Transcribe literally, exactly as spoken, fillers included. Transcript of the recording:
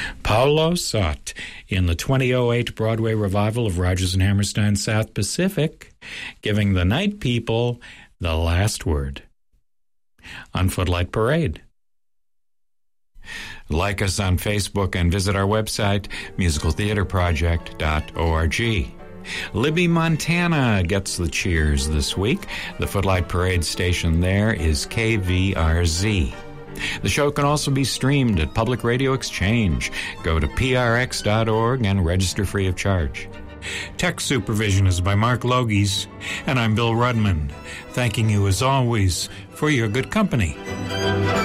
Paolo Sott in the two thousand eight Broadway revival of Rodgers and Hammerstein's South Pacific, giving the night people the last word on Footlight Parade. Like us on Facebook and visit our website, musical theater project dot org. Libby, Montana gets the cheers this week. The Footlight Parade station there is K V R Z. The show can also be streamed at Public Radio Exchange. Go to P R X dot org and register free of charge. Tech supervision is by Mark Logies, and I'm Bill Rudman, thanking you as always for your good company.